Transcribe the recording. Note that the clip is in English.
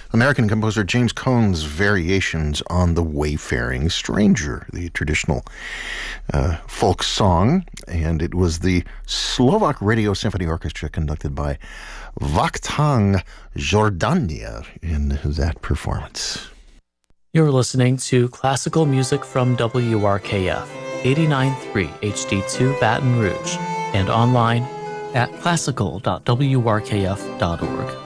American composer James Cohn's variations on The Wayfaring Stranger, the traditional folk song. And it was the Slovak Radio Symphony Orchestra conducted by Vakhtang Jordania in that performance. You're listening to classical music from WRKF 89.3 HD2 Baton Rouge and online at classical.wrkf.org.